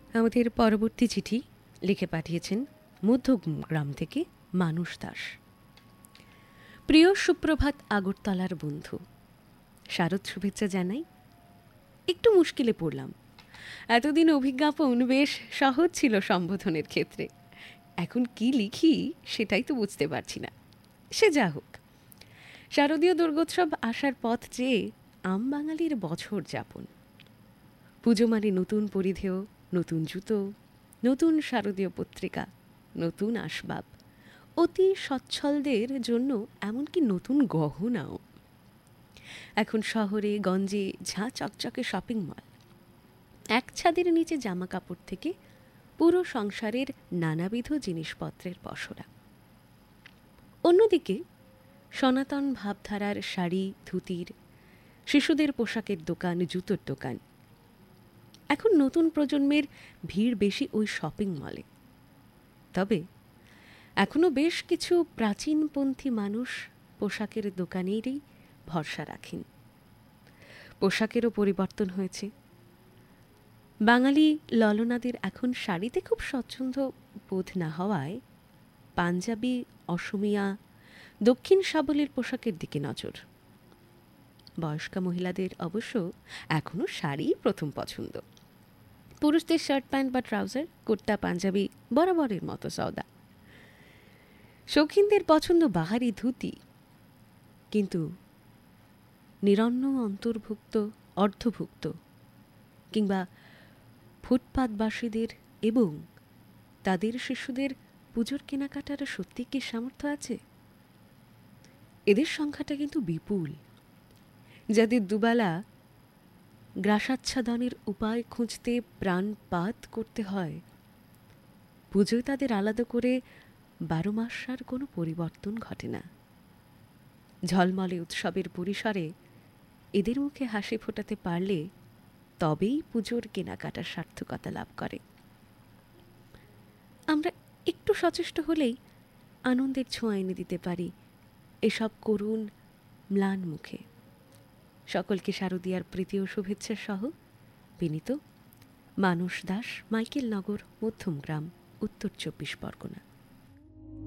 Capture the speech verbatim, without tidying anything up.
আমাদের পরবর্তী চিঠি লিখে পাঠিয়েছেন মধ্যগ্রাম থেকে মানুষ দাস। প্রিয় সুপ্রভাত আগরতলার বন্ধু, শারদ শুভেচ্ছা জানাই। একটু মুশকিলে পড়লাম। এতদিন অভিজ্ঞাপন বেশ সহজ ছিল সম্বোধনের ক্ষেত্রে, এখন কি লিখি সেটাই তো বুঝতে পারছি না। সে যা হোক, শারদীয় দুর্গোৎসব আসার পথ চেয়ে আম বাঙালির বছর যাপন। পুজো মানে নতুন পরিধেয়, নতুন জুতো, নতুন শারদীয় পত্রিকা, নতুন আসবাব, অতি সচ্ছলদের জন্য এমনকি নতুন গহনাও। এখন শহরে গঞ্জে ঝাঁ চকচকে শপিং মল, এক ছাদের নিচে জামা কাপড় থেকে পুরো সংসারের নানাবিধ জিনিসপত্রের পসরা। অন্যদিকে সনাতন ভাবধারার শাড়ি, ধুতির, শিশুদের পোশাকের দোকান, জুতোর দোকান। এখন নতুন প্রজন্মের ভিড় বেশি ওই শপিং মলে। তবে এখনো বেশ কিছু প্রাচীনপন্থী মানুষ পোশাকের দোকানেরই ভরসা রাখেন। পোশাকেরও পরিবর্তন হয়েছে। বাঙালি ললনাদের এখন শাড়িতে খুব স্বচ্ছন্দ বোধ না হওয়ায় পাঞ্জাবি, অসমিয়া, দক্ষিণ সাবলীর পোশাকের দিকে নজর। বয়স্কা মহিলাদের অবশ্য এখনও শাড়িই প্রথম পছন্দ। পুরুষদের শার্ট প্যান্ট বা ট্রাউজার, কুর্তা, পাঞ্জাবি বরাবরের মতো সওদা। শৌখিনদের পছন্দ বাহারি ধুতি, কিন্তু নিরন্ন অন্তর্ভুক্ত, অর্ধভুক্ত কিংবা ফুটপাতবাসীদের এবং তাদের শিশুদের পুজোর কেনাকাটার সত্যি কি সামর্থ্য আছে? এদের সংখ্যাটা কিন্তু বিপুল। যাদের দুবেলা গ্রাসাচ্ছাদনের উপায় খুঁজতে প্রাণপাত করতে হয়, পুজোয় তাদের আলাদা করে বারো মাসার কোনো পরিবর্তন ঘটে না। ঝলমলে উৎসবের পরিসরে এদের মুখে হাসি ফোটাতে পারলে তবেই পুজোর কেনাকাটার সার্থকতা লাভ করে। আমরা একটু সচেষ্ট হলেই আনন্দের ছোঁয়া এনে দিতে পারি এসব করুণ ম্লান মুখে। সকলকে শারদীয়ার প্রীতি ও শুভেচ্ছা সহ বিনীত মানুষ দাস, মাইকেল নগর, মধ্যমগ্রাম, উত্তর চব্বিশ পরগনা।